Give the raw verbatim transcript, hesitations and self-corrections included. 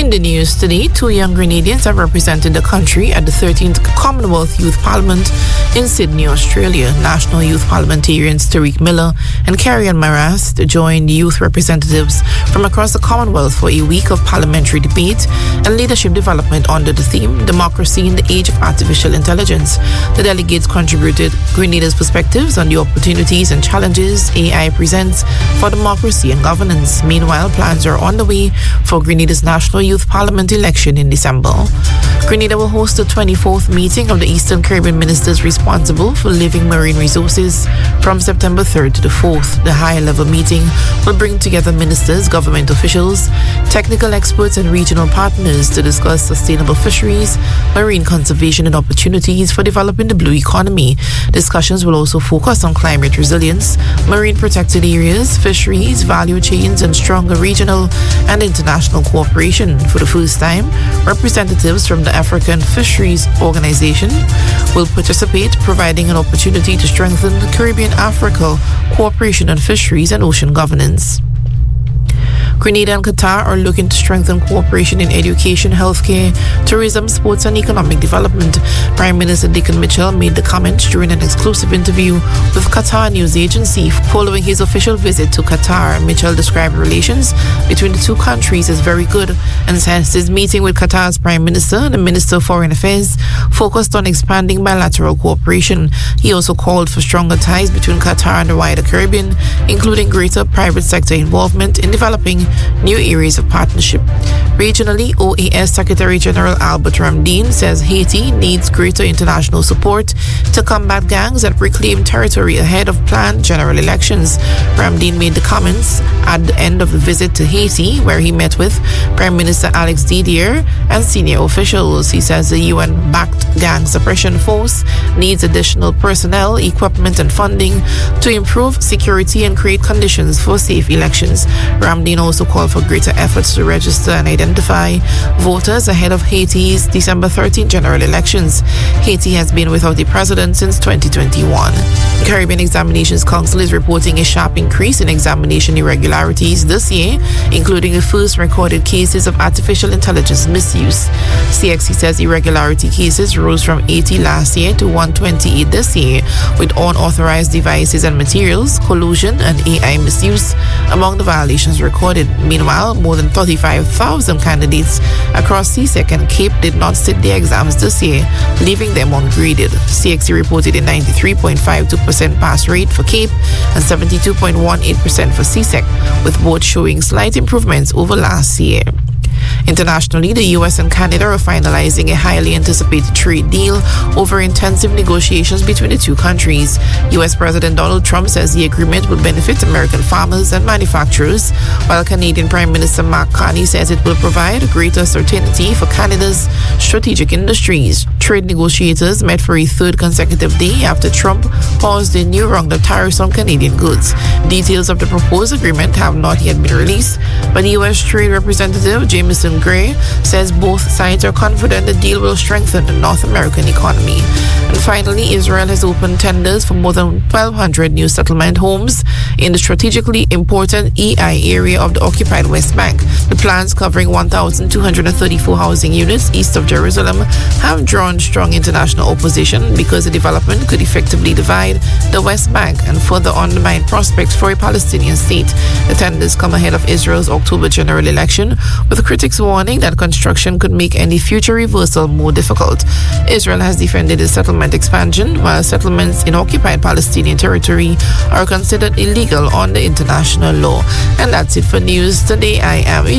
In the news today, two young Grenadians have represented the country at the thirteenth Commonwealth Youth Parliament in Sydney, Australia. National Youth Parliamentarians Tariq Miller and Carrie-Anne Marast joined youth representatives from across the Commonwealth for a week of parliamentary debate and leadership development under the theme Democracy in the Age of Artificial Intelligence. The delegates contributed Grenada's perspectives on the opportunities and challenges A I presents for democracy and governance. Meanwhile, plans are on the way for Grenada's National Youth Parliament election in December. Grenada will host the twenty-fourth meeting of the Eastern Caribbean ministers responsible for living marine resources from September third to the fourth. The high-level meeting will bring together ministers, government officials, technical experts, and regional partners to discuss sustainable fisheries, marine conservation, and opportunities for developing the blue economy. Discussions will also focus on climate resilience, marine protected areas, fisheries, value chains, and stronger regional and international cooperation. For the first time, representatives from the African Fisheries Organization will participate, providing an opportunity to strengthen Caribbean-Africa cooperation on fisheries and ocean governance. Grenada and Qatar are looking to strengthen cooperation in education, healthcare, tourism, sports, and economic development. Prime Minister Dickon Mitchell made the comments during an exclusive interview with Qatar News Agency following his official visit to Qatar. Mitchell described relations between the two countries as very good and says his meeting with Qatar's Prime Minister and the Minister of Foreign Affairs focused on expanding bilateral cooperation. He also called for stronger ties between Qatar and the wider Caribbean, including greater private sector involvement in developing new areas of partnership. Regionally, O A S Secretary General Albert Ramdeen says Haiti needs greater international support to combat gangs that reclaim territory ahead of planned general elections. Ramdeen made the comments at the end of the visit to Haiti, where he met with Prime Minister Alex Didier and senior officials. He says the U N-backed gang suppression force needs additional personnel, equipment, and funding to improve security and create conditions for safe elections. Ramdeen also called for greater efforts to register and identify voters ahead of Haiti's December thirteenth general elections. Haiti has been without a president since twenty twenty-one. The Caribbean Examinations Council is reporting a sharp increase in examination irregularities this year, including the first recorded cases of artificial intelligence misuse. C X C says irregularity cases rose from eighty last year to one hundred twenty-eight this year, with unauthorized devices and materials, collusion, and A I misuse among the violations recorded. Meanwhile, more than thirty-five thousand candidates across C S E C and CAPE did not sit their exams this year, leaving them ungraded. C X C reported a ninety-three point five two percent pass rate for CAPE and seventy-two point one eight percent for C S E C, with both showing slight improvements over last year. Internationally, the U S and Canada are finalizing a highly anticipated trade deal over intensive negotiations between the two countries. U S President Donald Trump says the agreement will benefit American farmers and manufacturers, while Canadian Prime Minister Mark Carney says it will provide greater certainty for Canada's strategic industries. Trade negotiators met for a third consecutive day after Trump paused a new round of tariffs on Canadian goods. Details of the proposed agreement have not yet been released, but the U S Trade Representative Jameson Gray says both sides are confident the deal will strengthen the North American economy. And finally, Israel has opened tenders for more than twelve hundred new settlement homes in the strategically important E I area of the occupied West Bank. The plans, covering one thousand two hundred thirty-four housing units east of Jerusalem, have drawn strong international opposition because the development could effectively divide the West Bank and further undermine prospects for a Palestinian state. The tenders come ahead of Israel's October general election, with critics warning that construction could make any future reversal more difficult. Israel has defended its settlement expansion, while settlements in occupied Palestinian territory are considered illegal under international law. And that's it for news today. I am